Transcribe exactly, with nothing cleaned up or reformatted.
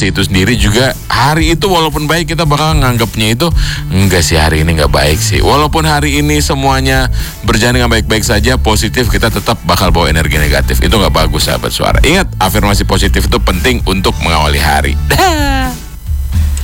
afirmasi itu sendiri juga, hari itu walaupun baik kita bakal nganggapnya itu enggak sih, hari ini nggak baik sih. Walaupun hari ini semuanya berjalan dengan baik-baik saja, positif, kita tetap bakal bawa energi negatif. Itu nggak bagus sahabat suara. Ingat, afirmasi positif itu penting untuk mengawali hari. Dah.